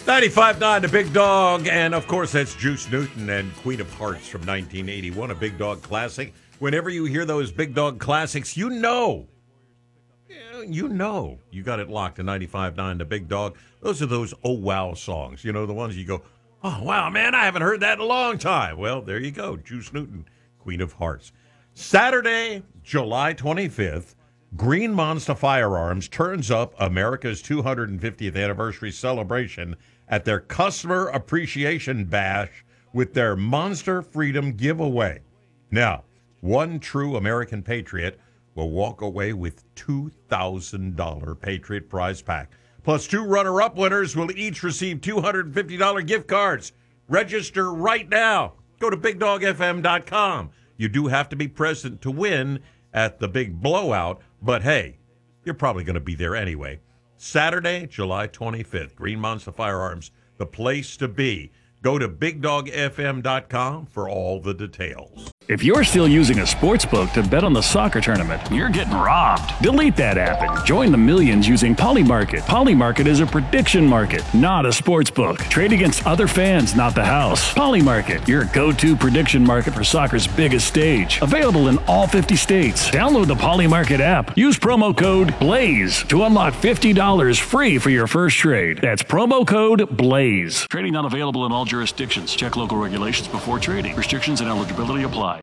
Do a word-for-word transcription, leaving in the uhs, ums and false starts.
ninety-five point nine, the Big Dog, and of course that's Juice Newton and Queen of Hearts from nineteen eighty-one, a Big Dog classic. Whenever you hear those Big Dog classics, you know, you know, you got it locked to ninety-five point nine, the Big Dog. Those are those oh wow songs, you know, the ones you go, oh wow, man, I haven't heard that in a long time. Well, there you go, Juice Newton, Queen of Hearts. Saturday, July twenty-fifth, Green Monster Firearms turns up America's two hundred fiftieth anniversary celebration at their Customer Appreciation Bash with their Monster Freedom giveaway. Now, one true American patriot will walk away with two thousand dollars Patriot Prize Pack. Plus, two runner-up winners will each receive two hundred fifty dollars gift cards. Register right now. Go to big dog f m dot com. You do have to be present to win at the big blowout, but hey, you're probably going to be there anyway. Saturday, July twenty-fifth, Green Monster Firearms, the place to be. Go to big dog f m dot com for all the details. If you're still using a sports book to bet on the soccer tournament, you're getting robbed. Delete that app and join the millions using Polymarket. Polymarket is a prediction market, not a sports book. Trade against other fans, not the house. Polymarket, your go-to prediction market for soccer's biggest stage. Available in all fifty states. Download the Polymarket app. Use promo code BLAZE to unlock fifty dollars free for your first trade. That's promo code BLAZE. Trading not available in all jurisdictions. Check local regulations before trading. Restrictions and eligibility apply.